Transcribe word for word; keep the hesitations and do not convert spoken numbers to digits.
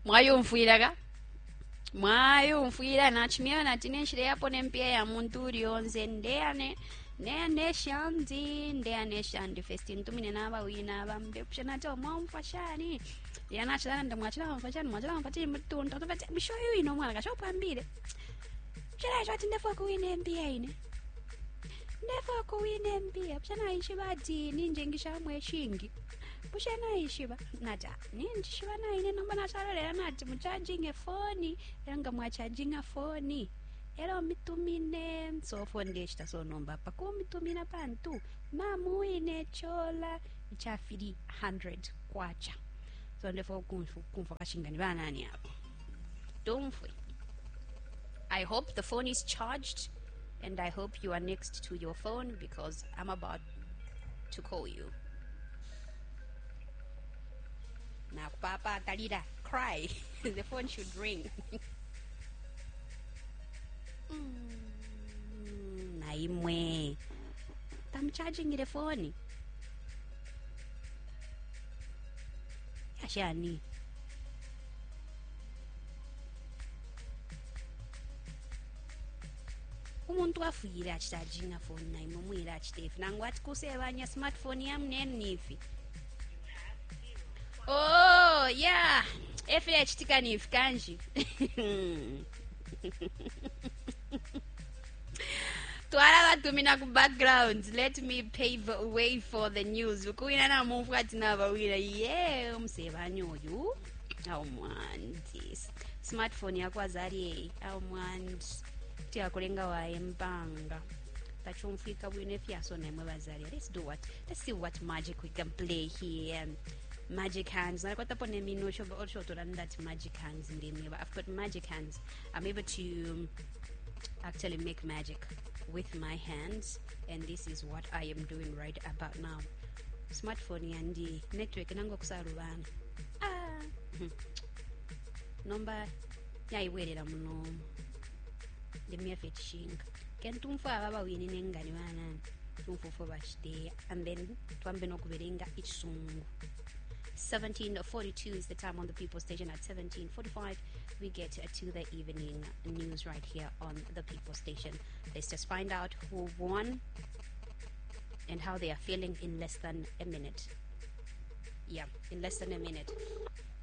mwayumviraga mwayumvira nachimira nati nenchireyapo nempia ya muntu urionze ndeyane neyandeshandi ndeyaneshandi festi ntumine navawina vambe kushanata mwamfashani yanachilana ndamwachila mfashani mwachila mfatili mtundu tofati mishoyo ino mwana kashopambile chalacho ati ndefa kuwine mbia ine ndefa kuwine mbia pushana ishiba ati ninje ngishamwe shingi pushana ishiba nata ninje shiba na ine nomba nachalolera nati mucharging phone yanga mwacharging phone ero mitumine so phone ndeshita so nomba pako mitumina pantu mamu ine chola ichafiri one hundred kwacha so ndefo kumfa kashingani banani hapo domfwe. I hope the phone is charged and I hope you are next to your phone because I'm about to call you. Now Papa Talida, cry. The phone should ring. mm, Naimwe. I'm charging the phone. Yashani. Umuntu afuyile achicharginga phone naye mumwira achitefu nangu ati kusevanya smartphone yam nenifi. Oh yeah, efile achitika nifi kanji. Twala batumina ku background. Let me pave the way for the news. Ukuina na mumfu ati nabawira yeah umsevanyi oyu. Awu mwandi. Smartphone yakwa zari awu mwandi. Tiakulenga waye mbanga tachumfika bwine fyaso nemwe bazali. Let's do what let's see what magic we can play here. Magic hands. I've got the mino also to run that magic hands in the mirror. I've got magic hands. I'm able to actually make magic with my hands, and this is what I am doing right about now. Smartphone yandi network nango kusarubana ah number yayiwerera muno ndemya fetishinga kentumfa ababa wini nengani banani tumfufo bashite and then twambe nokuberenga ichisungu. seventeen forty-two is the time on the People Station. At seventeen forty-five we get to the evening news right here on the People Station. Let's just find out who won and how they are feeling in less than a minute. Yeah, in less than a minute.